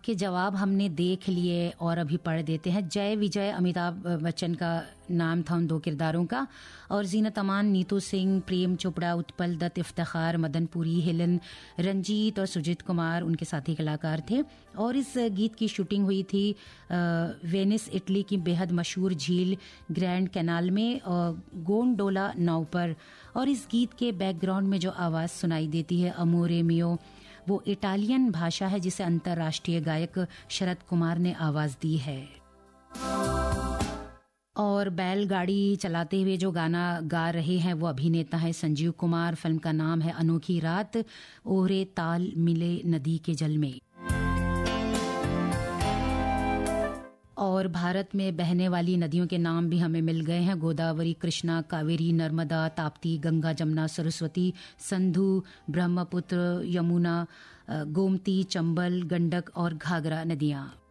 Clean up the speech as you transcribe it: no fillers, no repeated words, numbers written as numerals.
के जवाब हमने देख लिए और अभी पढ़ देते हैं। जय विजय अमिताभ बच्चन का नाम था उन दो किरदारों का, और जीनत अमान, नीतू सिंह, प्रेम चोपड़ा, उत्पल दत्त, इफ्तिखार, मदन पुरी, हेलन, रंजीत और सुजीत कुमार उनके साथी कलाकार थे। और इस गीत की शूटिंग हुई थी वेनिस इटली की बेहद मशहूर झील ग्रैंड कैनाल में गोंडोला नाव पर। और इस गीत के बैकग्राउंड में जो आवाज़ सुनाई देती है अमोरे मियो, वो इटालियन भाषा है जिसे अंतर्राष्ट्रीय गायक शरद कुमार ने आवाज दी है। और बैलगाड़ी चलाते हुए जो गाना गा रहे हैं वो अभिनेता है संजीव कुमार। फिल्म का नाम है अनोखी रात, ओहरे ताल मिले नदी के जल में। और भारत में बहने वाली नदियों के नाम भी हमें मिल गए हैं। गोदावरी, कृष्णा, कावेरी, नर्मदा, ताप्ती, गंगा, जमुना, सरस्वती, सिंधु, ब्रह्मपुत्र, यमुना, गोमती, चंबल, गंडक और घाघरा नदियां।